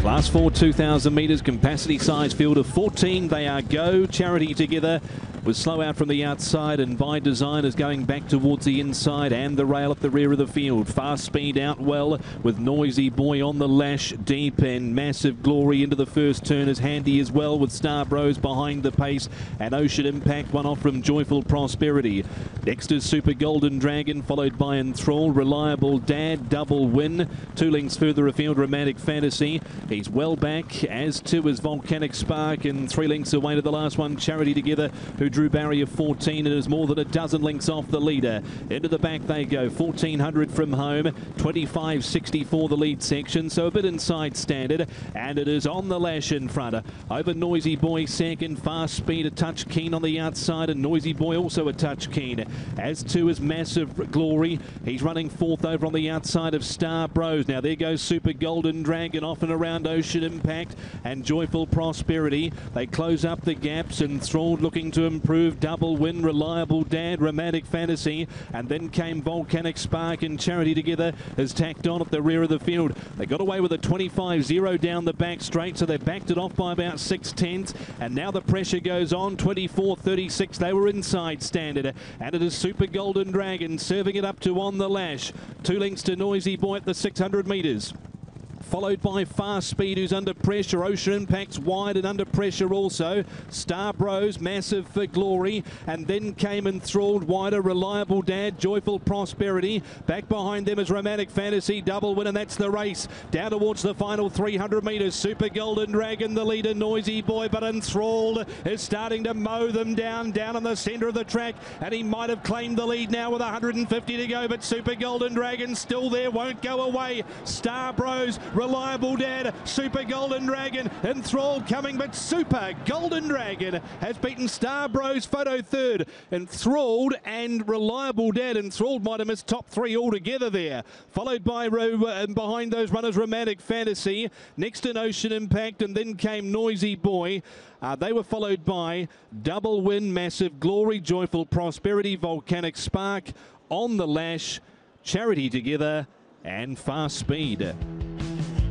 Class 4 2,000 metres capacity size field of 14. They are Go, Charity Together was slow out from the outside, and By Design is going back towards the inside and the rail at the rear of the field. Fast Speed out well with Noisy Boy on the lash deep, and Massive Glory into the first turn is handy as well with Starbros behind the pace, and Ocean Impact one off from Joyful Prosperity. Next is Super Golden Dragon, followed by Enthralled, Reliable Dad, Double Win. 2 lengths further afield, Romantic Fantasy. He's well back, as too is Volcanic Spark, and 3 lengths away to the last one, Charity Together, who drew barrier 14 and is more than a dozen lengths off the leader. Into the back they go, 1400 from home, 25.64 the lead section, so a bit inside standard, and it is on the lash in front. Over Noisy Boy second, Fast Speed a touch keen on the outside, and Noisy Boy also a touch keen. As too is Massive Glory. He's running fourth over on the outside of Starbros. Now there goes Super Golden Dragon off and around Ocean Impact and Joyful Prosperity. They close up the gaps, and Enthralled looking to improve. Double Win, Reliable Dad, Romantic Fantasy, and then came Volcanic Spark, and Charity Together has tacked on at the rear of the field. They got away with a 25.0 down the back straight, so they backed it off by about 6/10, and now the pressure goes on. 24.36 they were inside standard, and it is Super Golden Dragon serving it up to On the Lash. 2 lengths to Noisy Boy at the 600 metres. Followed by Fast Speed, who's under pressure. Ocean Impact's wide and under pressure also. Starbros, Massive for Glory, and then came Enthralled, wider, Reliable Dad, Joyful Prosperity. Back behind them is Romantic Fantasy, Double Win, and that's the race. Down towards the final 300 metres. Super Golden Dragon, the leader, Noisy Boy, but Enthralled is starting to mow them down in the centre of the track, and he might have claimed the lead now with 150 to go, but Super Golden Dragon still there, won't go away. Starbros, Reliable Dad, Super Golden Dragon, Enthralled coming, but Super Golden Dragon has beaten Starbros photo third. Enthralled and Reliable Dad. Enthralled might have missed top 3 altogether there. Followed by behind those runners, Romantic Fantasy. Next in Ocean Impact, and then came Noisy Boy. They were followed by Double Win, Massive Glory, Joyful Prosperity, Volcanic Spark, On the Lash, Charity Together, and Fast Speed.